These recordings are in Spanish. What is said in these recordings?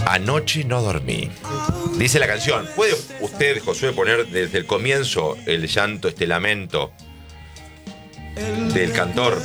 Anoche no dormí. Dice la canción. ¿Puede usted, Josué, poner desde el comienzo el llanto, este lamento del cantor?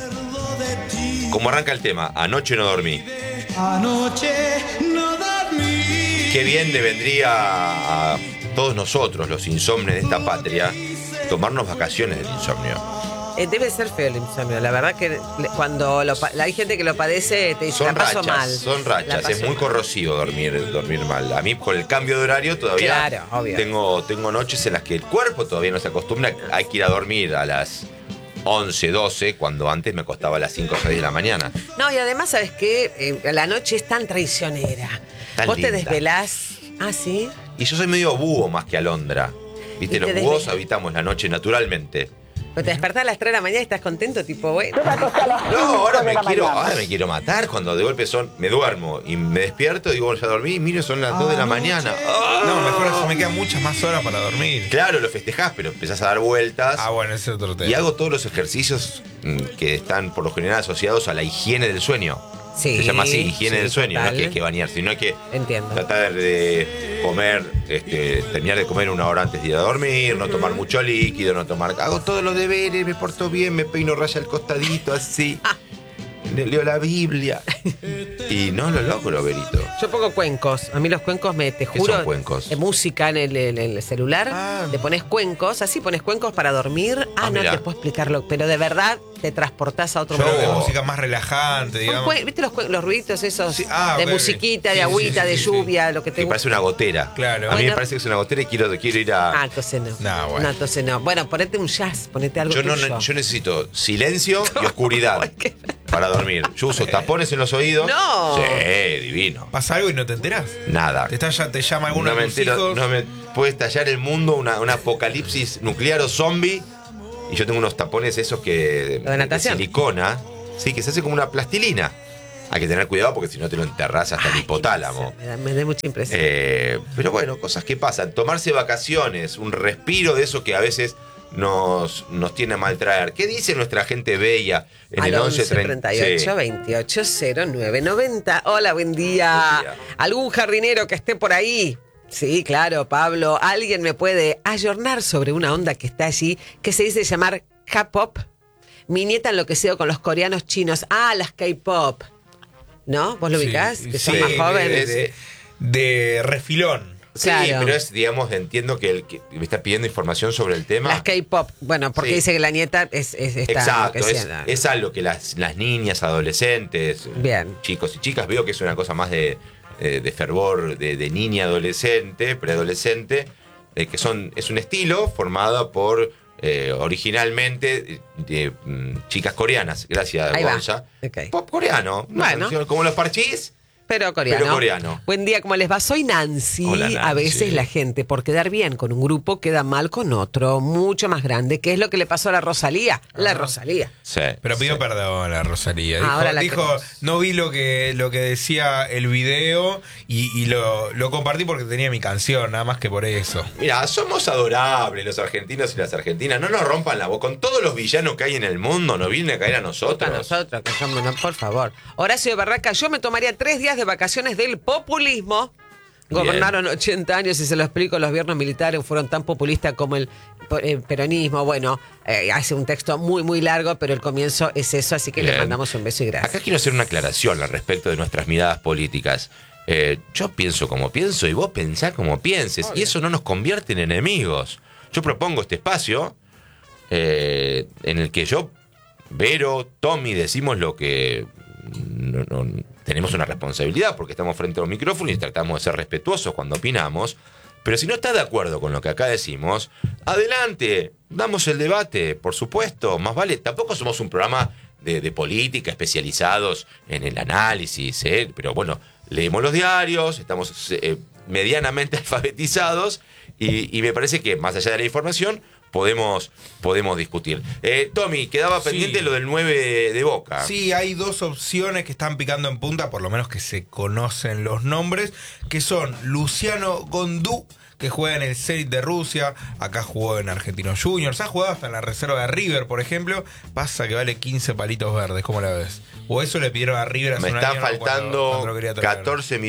¿Cómo arranca el tema? Anoche no dormí. Anoche no dormí. Qué bien le vendría a todos nosotros, los insomnes de esta patria, tomarnos vacaciones del insomnio. Debe ser feo el insomnio. La verdad que cuando hay gente que lo padece, te dice, Son la paso rachas, mal. son La rachas. paso Es muy mal. corrosivo dormir mal. A mí, con el cambio de horario, todavía Claro, obvio. tengo noches en las que el cuerpo todavía no se acostumbra. Hay que ir a dormir a las 11, 12, cuando antes me acostaba a las 5 o 6 de la mañana. No, y además, ¿sabes qué? La noche es tan traicionera. Tan Vos te linda. desvelás. Ah, ¿sí? Y yo soy medio búho más que alondra. Viste, Y los te búhos desvelas. habitamos la noche naturalmente. Pero te despertás a las 3 de la mañana y estás contento, tipo, bueno. No, ahora me quiero matar cuando de golpe me duermo y me despierto, digo, bueno, ya dormí, miro, son las 2 de la mañana. ¡Ah! No, mejor así me quedan muchas más horas para dormir. Claro, lo festejás, pero empezás a dar vueltas. Ah, bueno, ese es otro tema. Y hago todos los ejercicios que están por lo general asociados a la higiene del sueño. Sí, Se llama así, higiene sí, del sueño. total. No es que hay que bañarse, sino que Entiendo. tratar de comer, terminar de comer 1 hora antes de ir a dormir, no tomar mucho líquido, no tomar. Hago todos los deberes, me porto bien, me peino raya al costadito, así. Leo la Biblia. Y no lo logro, Berito. Yo pongo cuencos. A mí los cuencos, te juro. son cuencos? Música en el celular. Ah. Te pones cuencos, así pones cuencos para dormir. No mirá. te puedo explicarlo. Pero de verdad te transportás a otro Yo de mundo. música más relajante, digamos. ¿Viste los ruiditos esos Sí, de ok, musiquita, ok. de Sí, agüita, sí, de sí, lluvia, lo que te Que gusta? parece una gotera. Claro. A mí me Bueno. parece que es una gotera y quiero ir a. Entonces no. No, bueno. No, entonces no. Bueno, ponete un jazz, ponete algo Yo, tuyo. yo necesito silencio y oscuridad para dormir. Yo uso tapones en los oídos. No. Sí, divino. ¿Pasa algo y no te enterás? Nada. Te llama alguno No me de tus entero, hijos. no me puede estallar el mundo, un apocalipsis nuclear o zombie. Y yo tengo unos tapones esos que. ¿Lo de natación? silicona. Sí, que se hace como una plastilina. Hay que tener cuidado porque si no te lo enterrás hasta el hipotálamo. Me da mucha impresión. Pero bueno, cosas que pasan. Tomarse vacaciones, un respiro de eso que a veces nos tiene a mal traer. ¿Qué dice nuestra gente bella en el Al 11 38 Sí. 28 09 90. Hola, buen día. Buen día. ¿Algún jardinero que esté por ahí? Sí, claro, Pablo. ¿Alguien me puede ayornar sobre una onda que está allí que se dice llamar K-pop? Mi nieta enloqueció con los coreanos chinos. Ah, las K-pop. ¿No? ¿Vos lo Sí, ubicás? Que sí, son más jóvenes. De refilón. Sí, Claro. pero es, digamos, entiendo que el que me está pidiendo información sobre el tema. Las K-pop. Bueno, porque Sí. dice que la nieta está Exacto, enloquecida. es algo que las niñas, adolescentes, Bien. chicos y chicas, veo que es una cosa más de fervor de niña, adolescente, preadolescente, es un estilo formado por originalmente chicas coreanas, gracias Ahí va. Gonza. Ok. Pop coreano, una Bueno. canción como los Parchís. Pero coreano. Pero coreano. Buen día, ¿cómo les va? Soy Nancy. Hola, Nancy. A veces la gente, por quedar bien con un grupo, queda mal con otro, mucho más grande. ¿Qué es lo que le pasó a la Rosalía? La Rosalía. Sí, Pero pidió sí. perdón a Rosalía. Ahora la Dijo, queremos. no vi lo que decía el video y lo compartí porque tenía mi canción, nada más que por eso. Mira, somos adorables los argentinos y las argentinas. No nos rompan la voz. Con todos los villanos que hay en el mundo, nos vienen a caer a nosotros. A nosotros, que somos, no, por favor. Horacio de Barraca, yo me tomaría 3 días de vacaciones del populismo. Bien. Gobernaron 80 años y se lo explico, los gobiernos militares fueron tan populistas como el peronismo. Bueno, hace un texto muy, muy largo, pero el comienzo es eso, así que Bien. les mandamos un beso y gracias. Acá quiero hacer una aclaración al respecto de nuestras miradas políticas. Yo pienso como pienso y vos pensás como pienses. Y eso no nos convierte en enemigos. Yo propongo este espacio en el que yo, Vero, Tommy, decimos lo que tenemos una responsabilidad porque estamos frente a un micrófono y tratamos de ser respetuosos cuando opinamos. Pero si no está de acuerdo con lo que acá decimos, adelante, damos el debate, por supuesto, más vale. Tampoco somos un programa de política especializados en el análisis, pero bueno, leemos los diarios, estamos medianamente alfabetizados y me parece que más allá de la información podemos discutir. Tommy, quedaba pendiente Sí. lo del 9 de Boca. Sí, hay dos opciones que están picando en punta, por lo menos que se conocen los nombres, que son Luciano Gondú, que juega en el Zenit de Rusia, acá jugó en Argentinos Juniors, ha jugado hasta en la reserva de River, por ejemplo, pasa que vale 15 palitos verdes, ¿cómo la ves? O eso le pidieron a River hace Me un está año, ¿no? faltando cuando lo quería traer.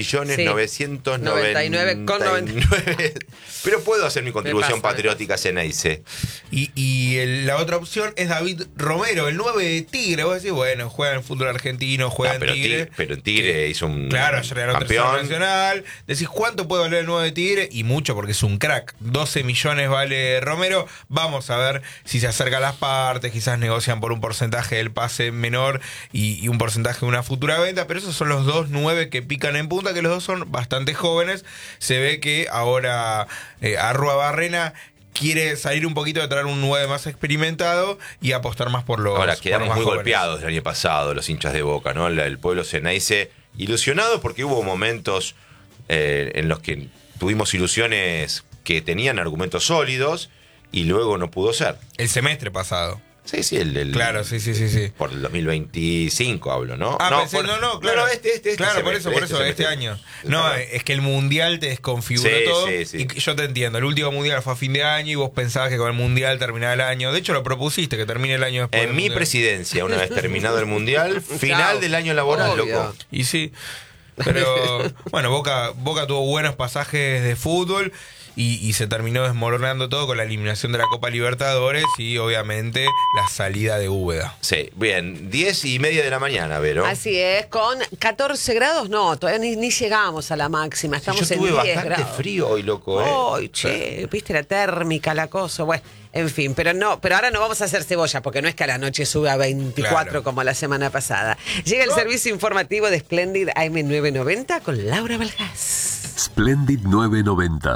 14.999.99. Pero puedo hacer mi contribución Me pasa. patriótica Ceneice. La otra opción es David Romero, el 9 de Tigre. Vos decís, bueno, juega en el fútbol argentino, juega pero, en Tigre. pero en Tigre hizo un Claro, ayer ganó tercero campeón. nacional. Decís, ¿cuánto puede valer el 9 de Tigre? Y mucho, porque es un crack. 12 millones vale Romero. Vamos a ver si se acerca a las partes. Quizás negocian por un porcentaje del pase menor y un porcentaje de una futura venta. Pero esos son los dos 9 que pican en punta, que los dos son bastante jóvenes. Se ve que ahora Arruabarrena quiere salir un poquito de traer un 9 más experimentado y apostar más por los Ahora por quedamos los más muy jóvenes. golpeados el año pasado, los hinchas de Boca, ¿no? El pueblo Ceneice ilusionado porque hubo momentos en los que tuvimos ilusiones que tenían argumentos sólidos y luego no pudo ser. El semestre pasado. Sí, Claro, sí. Por el 2025 hablo, ¿no? Pensé, claro. Claro, por semestre, eso, este año. No, es que el mundial te desconfiguró Sí, todo. sí. Y yo te entiendo, el último mundial fue a fin de año y vos pensabas que con el mundial terminaba el año. De hecho, lo propusiste, que termine el año después. En del mi mundial. presidencia, una vez terminado el mundial, final Chao. del año laboral, Obvio. loco. Y sí. Pero bueno, Boca tuvo buenos pasajes de fútbol y se terminó desmoronando todo con la eliminación de la Copa Libertadores y obviamente la salida de Úbeda. Sí, bien, 10:30 de la mañana, Vero. Así es, con 14 grados, no, todavía ni llegamos a la máxima, estamos Yo en tuve 10 bastante grados. frío hoy, loco. Ay, che, viste la térmica, la cosa, bueno, en fin, pero ahora no vamos a hacer cebolla, porque no es que a la noche sube a 24 Claro. como la semana pasada. Llega el servicio informativo de Splendid AM990 con Laura Valgas. Splendid 990.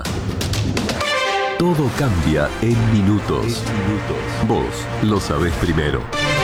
Todo cambia en minutos. Vos lo sabés primero.